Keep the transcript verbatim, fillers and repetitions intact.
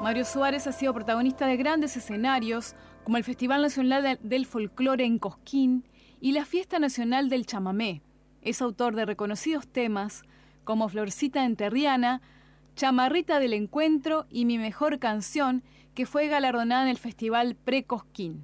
Mario Suárez ha sido protagonista de grandes escenarios, como el Festival Nacional del Folclore en Cosquín y la Fiesta Nacional del Chamamé. Es autor de reconocidos temas como Florcita Enterriana, Chamarrita del Encuentro y Mi Mejor Canción, que fue galardonada en el Festival Pre-Cosquín.